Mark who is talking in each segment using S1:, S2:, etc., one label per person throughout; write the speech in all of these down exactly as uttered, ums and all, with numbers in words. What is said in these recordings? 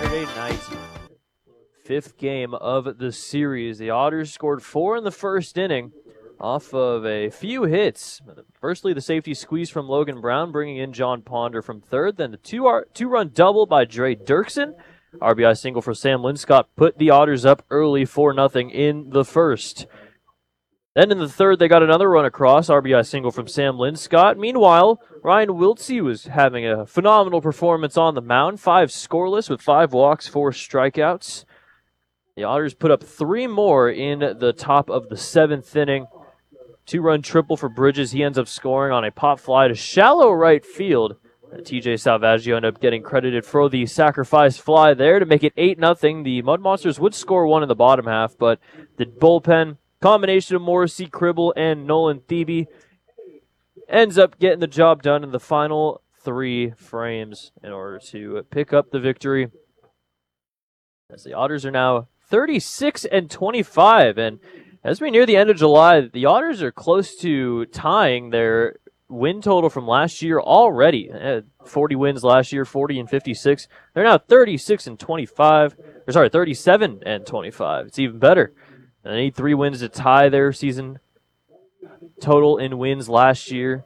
S1: Saturday night, fifth game of the series. The Otters scored four in the first inning off of a few hits. Firstly, the safety squeeze from Logan Brown, bringing in John Ponder from third. Then the two, two-run double by Dre Dirksen. R B I single for Sam Linscott put the Otters up early four nothing in the first. Then in the third, they got another run across, R B I single from Sam Linscott. Meanwhile, Ryan Wiltsey was having a phenomenal performance on the mound. Five scoreless with five walks, four strikeouts. The Otters put up three more in the top of the seventh inning. Two-run triple for Bridges. He ends up scoring on a pop fly to shallow right field. T J Salvaggio ended up getting credited for the sacrifice fly there to make it eight nothing. The Mud Monsters would score one in the bottom half, but the bullpen, combination of Morrissey, Cribble, and Nolan Thebe, ends up getting the job done in the final three frames in order to pick up the victory. As the Otters are now thirty-six and twenty-five, and as we near the end of July, the Otters are close to tying their win total from last year already. forty wins last year, forty and fifty-six. They're now thirty-six and twenty-five. Or sorry, thirty-seven and twenty-five. It's even better. And they need three wins to tie their season total in wins last year,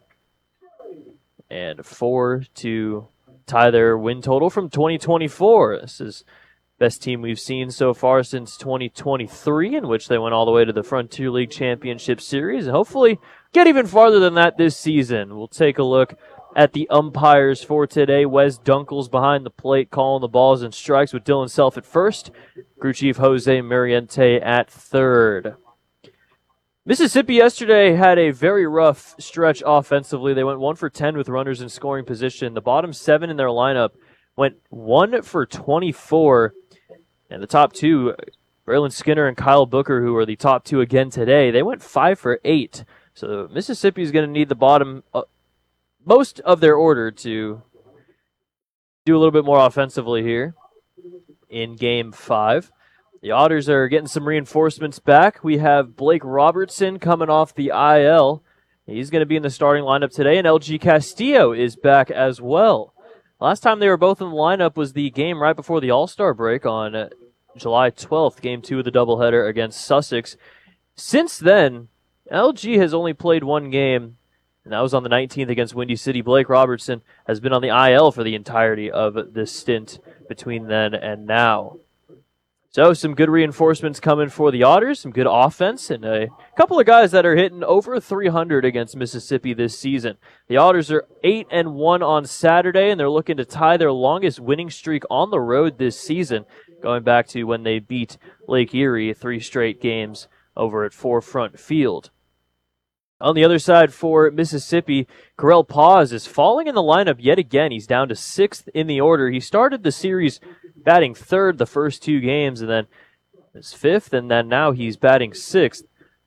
S1: and four to tie their win total from twenty twenty-four. This is best team we've seen so far since twenty twenty-three, in which they went all the way to the Frontier League Championship Series, and hopefully get even farther than that this season. We'll take a look at the umpires for today. Wes Dunkels behind the plate calling the balls and strikes with Dylan Self at first. Crew Chief Jose Muriente at third. Mississippi yesterday had a very rough stretch offensively. They went one for ten with runners in scoring position. The bottom seven in their lineup went one for twenty-four. And the top two, Braylon Skinner and Kyle Booker, who are the top two again today, they went five for eight. So Mississippi is going to need the bottom, uh, most of their order to do a little bit more offensively here in game five. The Otters are getting some reinforcements back. We have Blake Robertson coming off the I L. He's going to be in the starting lineup today, and L G Castillo is back as well. Last time they were both in the lineup was the game right before the All-Star break on uh, July twelfth, game two of the doubleheader against Sussex. Since then, L G has only played one game, and that was on the nineteenth against Windy City. Blake Robertson has been on the I L for the entirety of this stint between then and now. So some good reinforcements coming for the Otters, some good offense, and a couple of guys that are hitting over three hundred against Mississippi this season. The Otters are eight and one on Saturday, and they're looking to tie their longest winning streak on the road this season, going back to when they beat Lake Erie three straight games over at Forefront Field. On the other side for Mississippi, Correll Paz is falling in the lineup yet again. He's down to sixth in the order. He started the series batting third the first two games, and then is fifth, and then now he's batting sixth.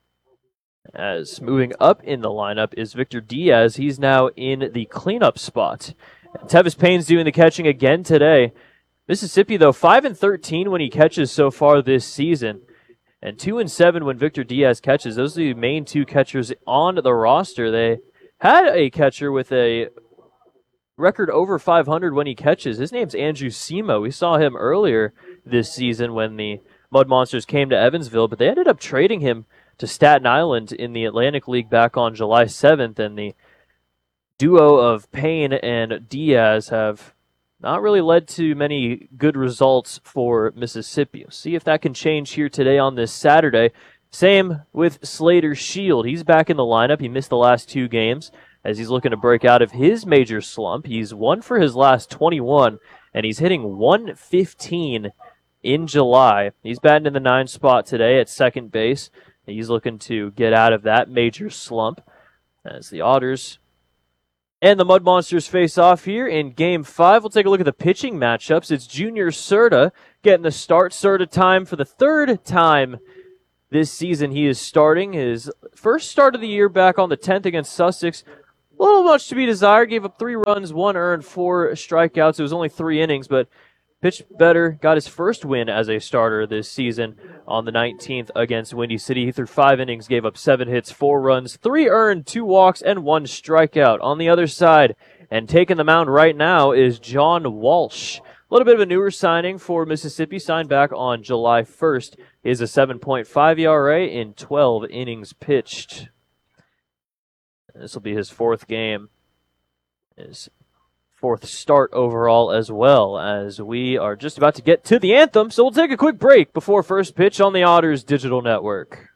S1: As moving up in the lineup is Victor Diaz. He's now in the cleanup spot. And Tevis Payne's doing the catching again today. Mississippi, though, five and thirteen when he catches so far this season, and two and seven when Victor Diaz catches. Those are the main two catchers on the roster. They had a catcher with a record over five hundred when he catches. His name's Andrew Semo. We saw him earlier this season when the Mud Monsters came to Evansville, but they ended up trading him to Staten Island in the Atlantic League back on July seventh, and the duo of Payne and Diaz have not really led to many good results for Mississippi. We'll see if that can change here today on this Saturday. Same with Slater Shield. He's back in the lineup. He missed the last two games as he's looking to break out of his major slump. He's one for his last twenty-one, and he's hitting one fifteen in July. He's batting in the nine spot today at second base. He's looking to get out of that major slump as the Otters and the Mud Monsters face off here in Game five. We'll take a look at the pitching matchups. It's Junior Serta getting the start. Serta time for the third time this season he is starting. His first start of the year back on the tenth against Sussex. A little much to be desired. Gave up three runs, one earned, four strikeouts. It was only three innings, but pitched better. Got his first win as a starter this season on the nineteenth against Windy City. He threw five innings, gave up seven hits, four runs, three earned, two walks, and one strikeout. On the other side, and taking the mound right now, is John Walsh. A little bit of a newer signing for Mississippi, signed back on July first, is a seven point five E R A in twelve innings pitched. This will be his fourth game, his fourth start overall as well, as we are just about to get to the anthem, so we'll take a quick break before first pitch on the Otters Digital Network.